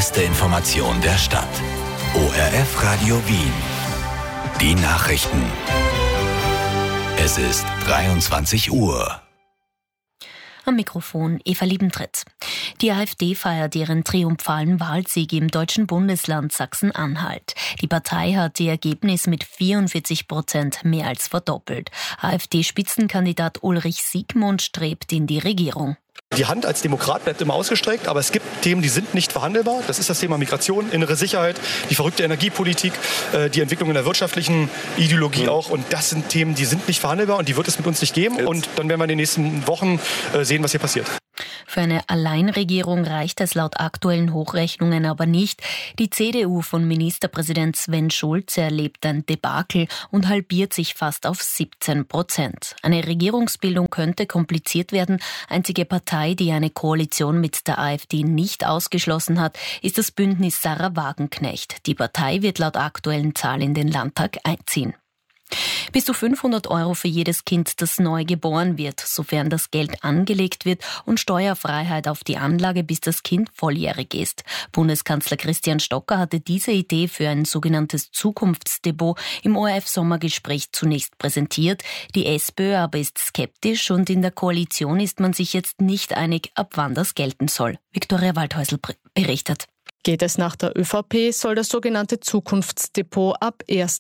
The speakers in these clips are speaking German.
beste Information der Stadt. ORF Radio Wien. Die Nachrichten. Es ist 23 Uhr. Am Mikrofon Eva Liebentritt. Die AfD feiert ihren triumphalen Wahlsieg im deutschen Bundesland Sachsen-Anhalt. Die Partei hat ihr Ergebnis mit 44% mehr als verdoppelt. AfD-Spitzenkandidat Ulrich Siegmund strebt in die Regierung. Die Hand als Demokrat bleibt immer ausgestreckt, aber es gibt Themen, die sind nicht verhandelbar. Das ist das Thema Migration, innere Sicherheit, die verrückte Energiepolitik, die Entwicklung in der wirtschaftlichen Ideologie auch. Und das sind Themen, die sind nicht verhandelbar und die wird es mit uns nicht geben. Und dann werden wir in den nächsten Wochen sehen, was hier passiert. Für eine Alleinregierung reicht es laut aktuellen Hochrechnungen aber nicht. Die CDU von Ministerpräsident Sven Schulze erlebt ein Debakel und halbiert sich fast auf 17%. Eine Regierungsbildung könnte kompliziert werden. Einzige Partei, die eine Koalition mit der AfD nicht ausgeschlossen hat, ist das Bündnis Sarah Wagenknecht. Die Partei wird laut aktuellen Zahlen in den Landtag einziehen. Bis zu 500 € für jedes Kind, das neu geboren wird, sofern das Geld angelegt wird, und Steuerfreiheit auf die Anlage, bis das Kind volljährig ist. Bundeskanzler Christian Stocker hatte diese Idee für ein sogenanntes Zukunftsdepot im ORF-Sommergespräch zunächst präsentiert. Die SPÖ aber ist skeptisch und in der Koalition ist man sich jetzt nicht einig, ab wann das gelten soll. Viktoria Waldhäusl berichtet. Geht es nach der ÖVP, soll das sogenannte Zukunftsdepot ab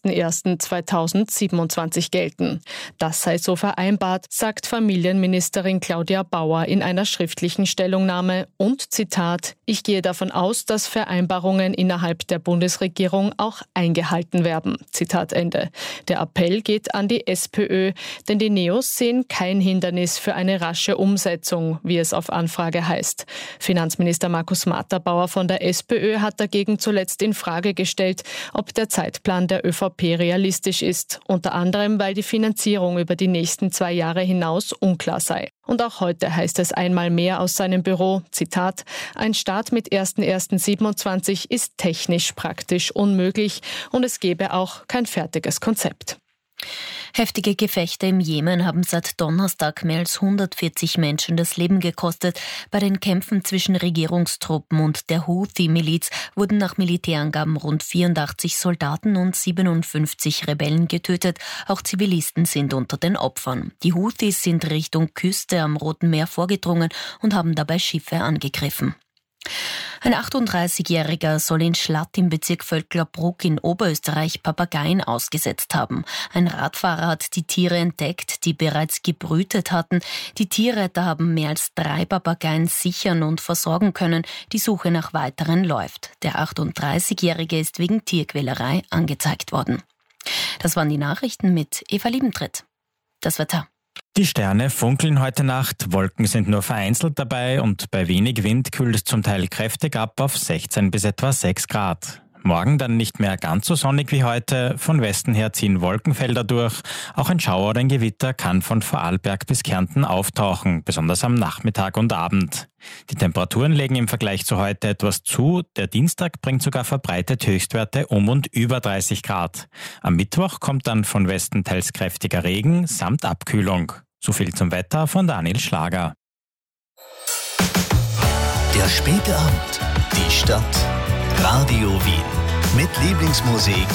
01.01.2027 gelten. Das sei so vereinbart, sagt Familienministerin Claudia Bauer in einer schriftlichen Stellungnahme und, Zitat, ich gehe davon aus, dass Vereinbarungen innerhalb der Bundesregierung auch eingehalten werden. Zitat Ende. Der Appell geht an die SPÖ, denn die Neos sehen kein Hindernis für eine rasche Umsetzung, wie es auf Anfrage heißt. Finanzminister Markus Matterbauer von der SPÖ hat dagegen zuletzt in Frage gestellt, ob der Zeitplan der ÖVP realistisch ist, unter anderem, weil die Finanzierung über die nächsten 2 Jahre hinaus unklar sei. Und auch heute heißt es einmal mehr aus seinem Büro, Zitat, ein Start mit 01.01.27 ist technisch praktisch unmöglich und es gebe auch kein fertiges Konzept. Heftige Gefechte im Jemen haben seit Donnerstag mehr als 140 Menschen das Leben gekostet. Bei den Kämpfen zwischen Regierungstruppen und der Houthi-Miliz wurden nach Militärangaben rund 84 Soldaten und 57 Rebellen getötet. Auch Zivilisten sind unter den Opfern. Die Houthis sind Richtung Küste am Roten Meer vorgedrungen und haben dabei Schiffe angegriffen. Ein 38-Jähriger soll in Schlatt im Bezirk Völklerbruck in Oberösterreich Papageien ausgesetzt haben. Ein Radfahrer hat die Tiere entdeckt, die bereits gebrütet hatten. Die Tierretter haben mehr als 3 Papageien sichern und versorgen können. Die Suche nach weiteren läuft. Der 38-Jährige ist wegen Tierquälerei angezeigt worden. Das waren die Nachrichten mit Eva Liebentritt. Das Wetter. Die Sterne funkeln heute Nacht, Wolken sind nur vereinzelt dabei und bei wenig Wind kühlt es zum Teil kräftig ab auf 16 bis etwa 6 Grad. Morgen dann nicht mehr ganz so sonnig wie heute, von Westen her ziehen Wolkenfelder durch. Auch ein Schauer oder ein Gewitter kann von Vorarlberg bis Kärnten auftauchen, besonders am Nachmittag und Abend. Die Temperaturen legen im Vergleich zu heute etwas zu. Der Dienstag bringt sogar verbreitet Höchstwerte um und über 30 Grad. Am Mittwoch kommt dann von Westen teils kräftiger Regen samt Abkühlung. So viel zum Wetter von Daniel Schlager. Der späte Abend. Die Stadt. Radio Wien. Mit Lieblingsmusik